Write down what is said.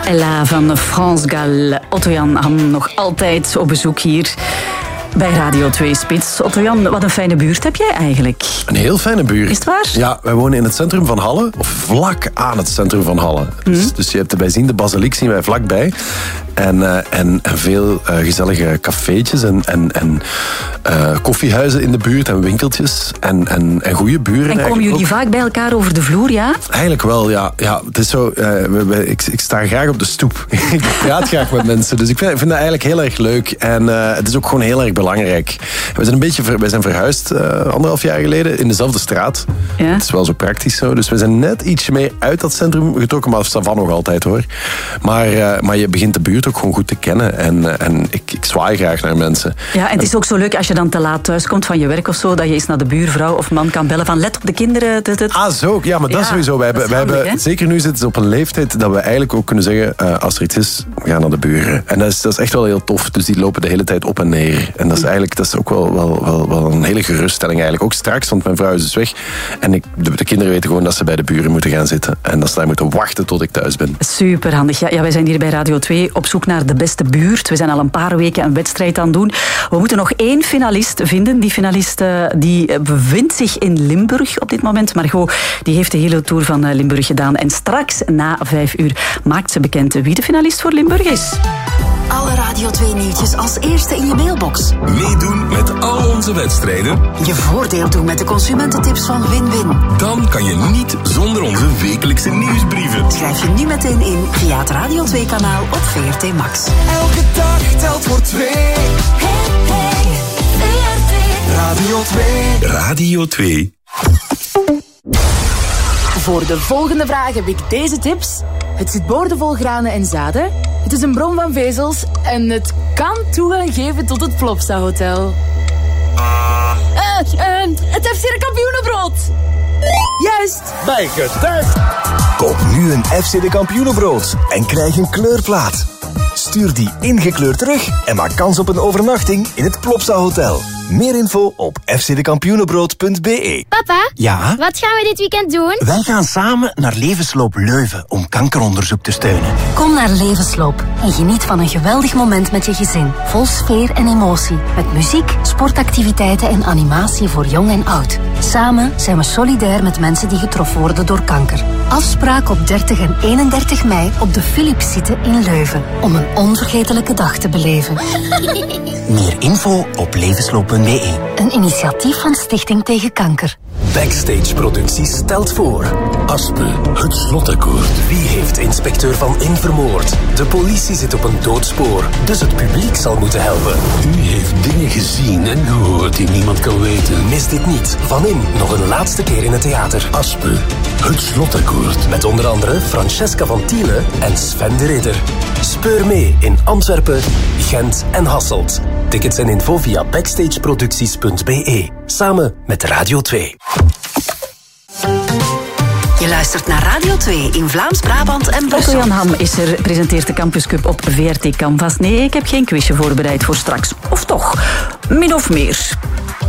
Ella van France Gall. Otto-Jan Ham nog altijd op bezoek hier bij Radio 2 Spits. Otto-Jan, wat een fijne buurt heb jij eigenlijk? Een heel fijne buurt. Is het waar? Ja, wij wonen in het centrum van Halle, of vlak aan het centrum van Halle. Dus je hebt erbij zien, de basiliek zien wij vlakbij. En veel gezellige cafeetjes en koffiehuizen in de buurt en winkeltjes. En goede buren. En komen jullie vaak bij elkaar over de vloer, ja? Eigenlijk wel, ja. Het is zo, ik sta graag op de stoep. Ik praat graag met mensen, dus ik vind dat eigenlijk heel erg leuk. En het is ook gewoon heel erg belangrijk. Wij zijn verhuisd 1,5 jaar geleden in dezelfde straat. Ja? Het is wel zo praktisch zo. Dus we zijn net ietsje meer uit dat centrum getrokken, maar Savan nog altijd hoor. Maar je begint de buurt ook gewoon goed te kennen. En ik zwaai graag naar mensen. Ja, en het is ook zo leuk als je dan te laat thuis komt van je werk of zo, dat je eens naar de buurvrouw of man kan bellen van let op de kinderen. Zo. Ja, maar dat is sowieso. Wij hebben zeker nu zitten ze op een leeftijd dat we eigenlijk ook kunnen zeggen, als er iets is, we gaan naar de buren. En dat is echt wel heel tof. Dus die lopen de hele tijd op en neer. En dat is ook wel een hele geruststelling eigenlijk. Ook straks, want mijn vrouw is dus weg. En de kinderen weten gewoon dat ze bij de buren moeten gaan zitten. En dat ze daar moeten wachten tot ik thuis ben. Superhandig. Ja, wij zijn hier bij Radio 2 op zoek naar de beste buurt. We zijn al een paar weken een wedstrijd aan het doen. We moeten nog 1 finalist vinden. Die finalist die bevindt zich in Limburg op dit moment. Margot, die heeft de hele tour van Limburg gedaan. En straks, na 5 uur, maakt ze bekend wie de finalist voor Limburg is. Alle Radio 2 nieuwtjes als eerste in je mailbox. Meedoen met al onze wedstrijden. Je voordeel doen met de consumententips van Win-Win. Dan kan je niet zonder onze wekelijkse nieuwsbrieven. Schrijf je nu meteen in via het Radio 2 kanaal op VRT Max. Elke dag telt voor 2. Hey, VRT. Radio 2. Radio 2. Voor de volgende vraag heb ik deze tips. Het zit boordevol granen en zaden. Het is een bron van vezels. En het kan toegang geven tot het Plopsa Hotel. Het FC de Kampioenenbrood. Juist. Bijgetuigd. Koop nu een FC de Kampioenenbrood en krijg een kleurplaat. Stuur die ingekleurd terug en maak kans op een overnachting in het Plopsa Hotel. Meer info op fcdekampioenenbrood.be. Papa? Ja? Wat gaan we dit weekend doen? Wij gaan samen naar Levensloop Leuven om kankeronderzoek te steunen. Kom naar Levensloop en geniet van een geweldig moment met je gezin. Vol sfeer en emotie. Met muziek, sportactiviteiten en animatie voor jong en oud. Samen zijn we solidair met mensen die getroffen worden door kanker. Afspraak op 30 en 31 mei op de Philipszitte in Leuven. Om een onvergetelijke dag te beleven. Meer info op levensloop.be. Een initiatief van Stichting Tegen Kanker. Backstage Producties stelt voor Aspe, het slotakkoord. Wie heeft inspecteur Van In vermoord? De politie zit op een doodspoor, dus het publiek zal moeten helpen. U heeft dingen gezien en gehoord die niemand kan weten. Mis dit niet. Van In nog een laatste keer in het theater. Aspe, het slotakkoord. Met onder andere Francesca van Thiele en Sven de Ridder. Speur mee in Antwerpen, Gent en Hasselt. Tickets en info via backstageproducties.be. Samen met Radio 2. Je luistert naar Radio 2 in Vlaams-Brabant en Brussel. Otto-Jan Ham is er, presenteert de Campus Cup op VRT Canvas. Nee, ik heb geen quizje voorbereid voor straks. Of toch? Min of meer.